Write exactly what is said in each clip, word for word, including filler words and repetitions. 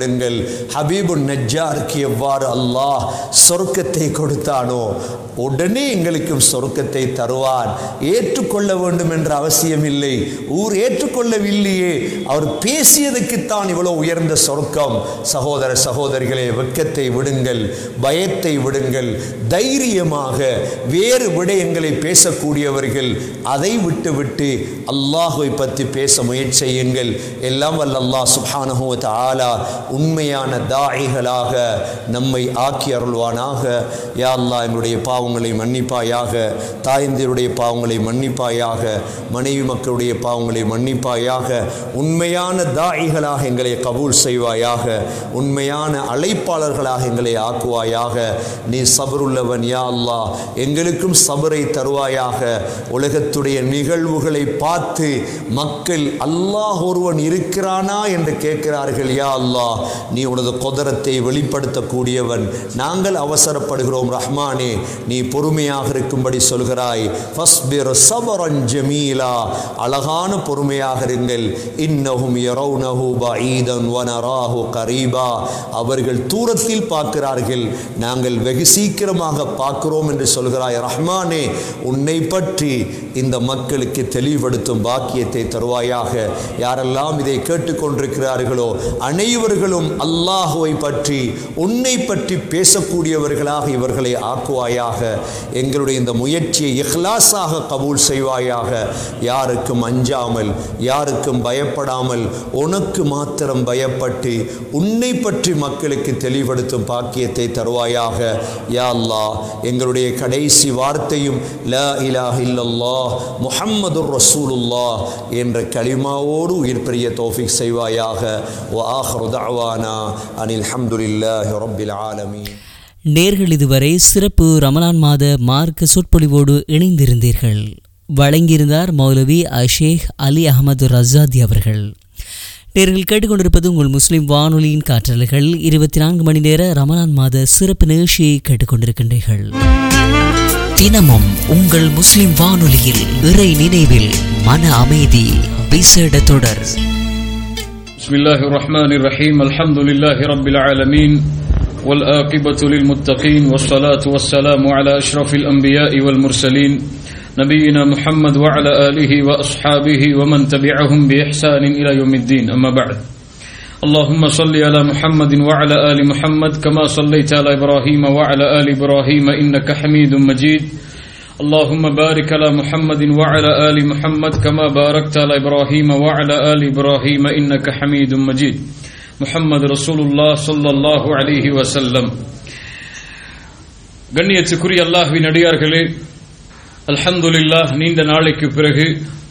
விடுங்கள். ஹபீபுன் நஜ்ஜாருக்கு எவ்வாறு அல்லாஹ் சொர்க்கத்தை கொடுத்தானோ உடனே எங்களுக்கும் சொர்க்கத்தை தருவான். ஏற்றுக்கொள்ள வேண்டும் என்ற அவசியம் இல்லை. ஊர் ஏற்றுக்கொள்ளவில்லையே, அவர் பேசியதுக்குத்தான் இவ்வளவு உயர்ந்த சொர்க்கம். சகோதர சகோதரிகளே, வெட்கத்தை விடுங்கள், பயத்தை விடுங்கள். தைரியமாக வேறு விடயங்களை பேசக்கூடியவர்கள் அதை விட்டு விட்டு அல்லாஹ்வை பற்றி பேச முயற்சி செய்யுங்கள். எல்லாம் வல்ல அல்லாஹ் சுப்ஹானஹு வ தஆலா உண்மையான தாயிகளாக நம்மை ஆக்கி அருள்வானாக. யா அல்லாஹ், எங்களுடைய பாவங்களை மன்னிப்பாயாக, தாயந்தியருடைய பாவங்களை மன்னிப்பாயாக, மனைவி மக்களுடைய பாவங்களை மன்னிப்பாயாக. உண்மையான தாயிகளாக எங்களை கபூல் செய்வாயாக, உண்மையான அழைப்பாளர்களாக எங்களை ஆக்குவாயாக. நீ சபருள்ளவன் யா அல்லாஹ், எங்களுக்கும் சபரை தருவாயாக. உலகத்துடைய நிகழ்வுகளை பார்த்து மக்கள் அல்லாஹ் ஒருவன் இருக்கிறானா என்று கேட்கிறார்கள். யா அல்லாஹ், நீ உனது குதரத்தை வெளிப்படுத்தக்கூடியவன். நாங்கள் அவசரப்படுகிறோம் ரஹ்மானே, நீ பொறுமையாக இருக்கும்படி சொல்கிறாய். ஃபஸ்பிர் சபரன் ஜமீலா, அழகான பொறுமையாக இருங்கள். இன்னஹும் யரவுனஹு பஈதன் வ நராஹு கரீபா, அவர்கள் தூரத்தில் பார்க்கிறார்கள், நாங்கள் வெகு சீக்கிரமாக பார்க்கிறோம் என்று சொல்கிறாய் ரஹ்மானே. உன்னை பற்றி இந்த மக்களுக்கு தெளிவுபடுத்தும் பாக்கியத்தை தருவாயாக. யாரெல்லாம் இதை கேட்டுக்கொண்டிருக்கிறார்களோ அனைவர்களும் அல்லாஹுவை பற்றி உன்னை பற்றி பேசக்கூடியவர்களாக இவர்களை ஆக்குவாயாக. எங்களுடைய இந்த முயற்சியை இஹ்லாஸாக கபூல் செய்வாயாக. யாருக்கும் அஞ்சாமல், யாருக்கும் பயப்படாமல், உனக்கு மாத்திரம் பயப்பட்டு உன்னை பற்றி மக்களுக்கு தெளிவுபடுத்தும் பாக்கியத்தை தருவாயாக. யா அல்லாஹ், எங்களுடைய கடைசி வார்த்தையும் லா இலாஹ இல்லல்லாஹ் முஹம்மதுர் ரசூலுல்லாஹ் என்ற கலிமாவோடு உயிர் பெரிய தௌஃபீக் செய்வாயாக. வ ஆகிரு தஅவானா அனில் ஹம்துலில்லாஹி ரப்பில் ஆலமீன். நேர்கள் இதுவரை சிறப்பு ரமலான் மாத மார்க்க சொற்பொழிவோடு இணைந்திருந்தீர்கள். வழங்கியிருந்தார் மௌலவி அஷேக் அலி அஹமது ரஸாதி அவர்கள். நேர்கள் கேட்டுக்கொண்டிருப்பது உங்கள் முஸ்லிம் வானொலியின் காற்றலைகள். இருபத்தி நான்கு மணி நேர ரமலான் மாத சிறப்பு நிகழ்ச்சியை கேட்டுக்கொண்டிருக்கின்றீர்கள். தினமும் உங்கள் முஸ்லிம் வானொலியில் இறை நினைவில் மன அமைதி விசேட தொடர். பிஸ்மில்லாஹிர் ரஹ்மானிர் ரஹீம். அல்ஹம்துலில்லாஹி ரப்பில் ஆலமீன் والآقبة للمتقين والصلاة والسلام على أشرف الأنبياء والمرسلين نبينا محمد وعلى آله وأصحابه ومن تبعهم بإحسان إلى يوم الدين. أما بعد، اللهم صل على محمد وعلى آل محمد كما صليت على إبراهيم وعلى آل إبراهيم إنك حميد مجيد. اللهم بارك على محمد وعلى آل محمد كما باركت على إبراهيم وعلى آل إبراهيم إنك حميد مجيد. முஹம்மது ரசூலுல்லாஹ் ஸல்லல்லாஹு அலைஹி வஸல்லம். கண்ணியத்துக்குரிய அல்லாஹ்வின் அடியார்களே, அல்ஹம்துலில்லாஹ், நீண்ட நாளைக்கு பிறகு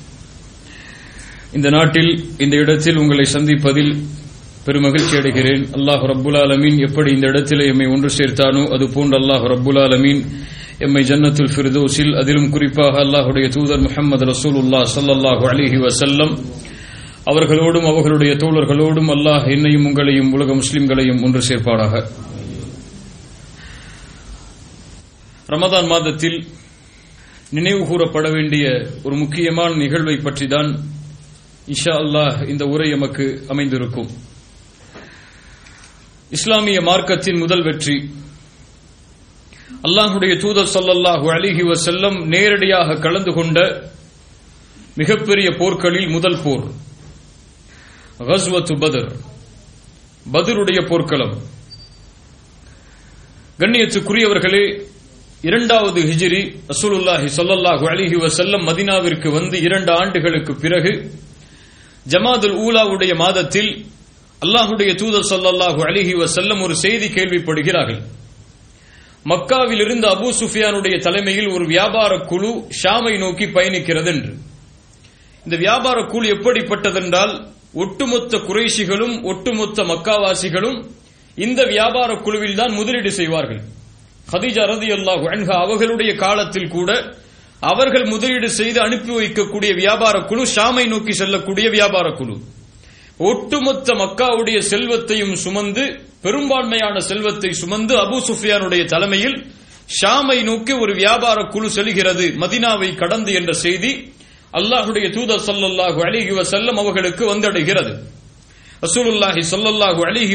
இந்த நாட்டில் இந்த இடத்தில் உங்களை சந்திப்பதில் பெருமகிழ்ச்சி அடைகிறேன். அல்லாஹ் ரப்புல் ஆலமீன் எப்படி இந்த இடத்திலே எம்மை ஒன்று சேர்த்தானோ அது போன்று அல்லாஹ் ரப்புல் ஆலமீன் எம்மை ஜன்னத்துல் ஃபிர்தௌஸில், அதிலும் குறிப்பாக அல்லாஹ்வுடைய தூதர் முஹம்மது ரசூலுல்லாஹ் ஸல்லல்லாஹு அலைஹி வஸல்லம் அவர்களோடும் அவர்களுடைய தோழர்களோடும் அல்லாஹ் என்னையும் உங்களையும் உலக முஸ்லிம்களையும் ஒன்று சேர்ப்பாராக. ரமதான் மாதத்தில் நினைவு கூறப்பட வேண்டிய ஒரு முக்கியமான நிகழ்வை பற்றி தான் இன்ஷா அல்லாஹ் இந்த உரை எமக்கு அமைந்திருக்கும். இஸ்லாமிய மார்க்கத்தின் முதல் வெற்றி, அல்லாஹ்வுடைய தூதர் ஸல்லல்லாஹு அலைஹி வஸல்லம் நேரடியாக கலந்து கொண்ட மிகப்பெரிய போர்க்களில் முதல் போர் கஸ்வத்து பத்ர், பத்ருடைய போர்க்களம். கண்ணியத்துக்குரியவர்களே, இரண்டாவது ஹிஜ்ரி, ரசூலுல்லாஹி ஸல்லல்லாஹு அலைஹி வஸல்லம் மதீனாவிற்கு வந்து இரண்டு ஆண்டுகளுக்கு பிறகு ஜமாதுல் ஊலாவுடைய மாதத்தில் அல்லாஹ்வுடைய தூதர் ஸல்லல்லாஹு அலைஹி வஸல்லம் ஒரு செய்தி கேள்விப்படுகிறார்கள். மக்காவில் இருந்து அபூ சுஃபியானுடைய தலைமையில் ஒரு வியாபார குழு ஷாமை நோக்கி பயணிக்கிறது என்று. இந்த வியாபார குழு எப்படிப்பட்டதென்றால், ஒட்டுமொத்த குறைஷிகளும் ஒட்டுமொத்த மக்காவாசிகளும் இந்த வியாபார குழுவில் தான் முதலீடு செய்வார்கள். கதீஜா ரலியல்லாஹு அன்ஹா அவர்களுடைய காலத்தில் கூட அவர்கள் முதலீடு செய்து அனுப்பி வைக்கக்கூடிய வியாபார குழு ஷாமை நோக்கி செல்லக்கூடிய வியாபார குழு. ஒட்டுமொத்த மக்காவுடைய செல்வத்தையும் சுமந்து, பெரும்பான்மையான செல்வத்தை சுமந்து அபூ சுஃபியானுடைய தலைமையில் ஷாமை நோக்கி ஒரு வியாபார குழு செல்கிறது, மதீனாவை கடந்து என்ற செய்தி அல்லாஹ்வுடைய தூதர் ஸல்லல்லாஹு அலைஹி வஸல்லம் அவர்களுக்கு வந்தடைகிறது. ரசூலுல்லாஹி ஸல்லல்லாஹு அலைஹி